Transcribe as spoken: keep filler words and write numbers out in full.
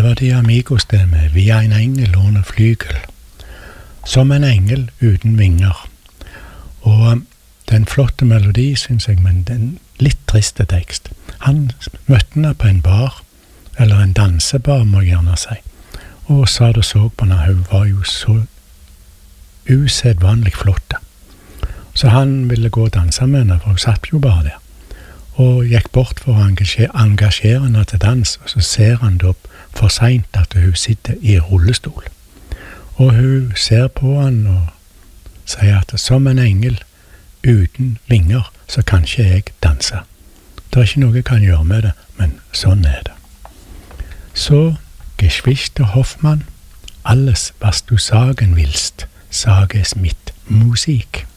var de Amigos det med Via en engel under flygel. Som en engel uten vinger. Og det er en flotte melodi, synes jeg, men det er en litt triste tekst. Han møtte henne på en bar, eller en dansebar, må jeg gjerne si, og sa det så på henne, hun var jo så usedvanlig flotte. Så han ville gå og danse med henne, for hun satt jo bare der. Og gikk bort for å engasjere, engasjere henne til dans, og så ser han da for sent at hun sitter i rullestol. Og hun ser på han og sier at som en engel uten vinger, så kan ikke jeg danse. Det er ikke noe jeg kan gjøre med det, men sånn er det. Så, Geschichte Hoffmann, alles, was du sagen willst, sag es mit Musik.